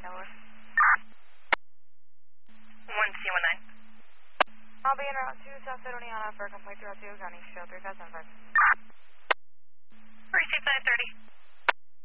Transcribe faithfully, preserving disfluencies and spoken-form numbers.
Saint Louis. one C one nine. I'll be in Route two, South Edoniana for a complaint throughout two, County, show three five seven five. Received nine thirty.